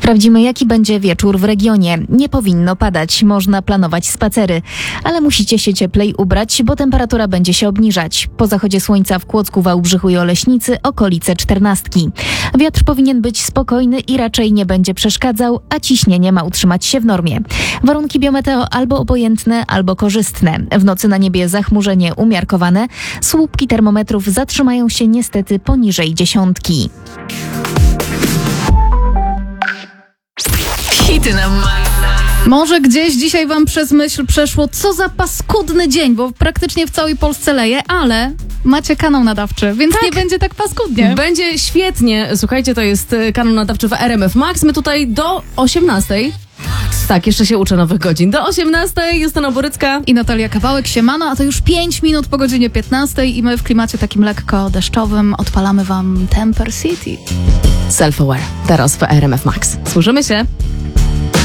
Sprawdzimy, jaki będzie wieczór w regionie. Nie powinno padać, można planować spacery, ale musicie się cieplej ubrać, bo temperatura będzie się obniżać. Po zachodzie słońca w Kłodzku, Wałbrzychu i Oleśnicy okolice 14. Wiatr powinien być spokojny i raczej nie będzie przeszkadzał, a ciśnienie ma utrzymać się w normie. Warunki biometeo albo obojętne, albo korzystne. W nocy na niebie zachmurzenie umiarkowane. Słupki termometrów zatrzymają się niestety poniżej 10. Hity na Może gdzieś dzisiaj wam przez myśl przeszło, co za paskudny dzień, bo praktycznie w całej Polsce leje, ale macie kanał nadawczy, więc nie będzie tak paskudnie. Będzie świetnie. Słuchajcie, to jest kanał nadawczy w RMF Max. My tutaj do 18:00. Tak, jeszcze się uczę nowych godzin. Do 18:00 Justyna Borycka I Natalia Kawałek, siemano, a to już 5 minut po godzinie 15 i my w klimacie takim lekko deszczowym odpalamy wam Temper City. Self-Aware. Teraz w RMF Max. Słyszymy się.